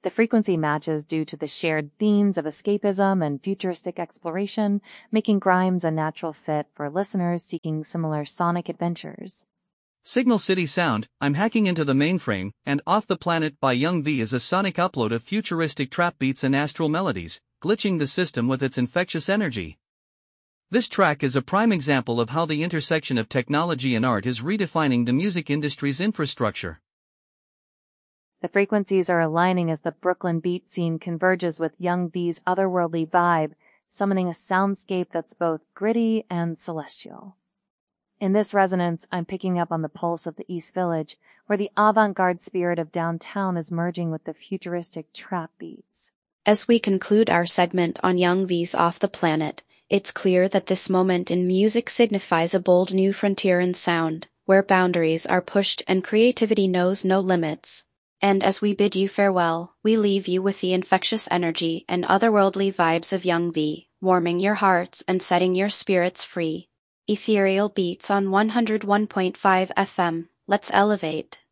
The frequency matches due to the shared themes of escapism and futuristic exploration, making Grimes a natural fit for listeners seeking similar sonic adventures. Signal City Sound, I'm Hacking into the Mainframe, and Off the Planet by Young V is a sonic upload of futuristic trap beats and astral melodies, glitching the system with its infectious energy. This track is a prime example of how the intersection of technology and art is redefining the music industry's infrastructure. The frequencies are aligning as the Brooklyn beat scene converges with Young V's otherworldly vibe, summoning a soundscape that's both gritty and celestial. In this resonance, I'm picking up on the pulse of the East Village, where the avant-garde spirit of downtown is merging with the futuristic trap beats. As we conclude our segment on Young V's Off the Planet, it's clear that this moment in music signifies a bold new frontier in sound, where boundaries are pushed and creativity knows no limits. And as we bid you farewell, we leave you with the infectious energy and otherworldly vibes of Young V, warming your hearts and setting your spirits free. Ethereal Beats on 101.5 FM. Let's elevate.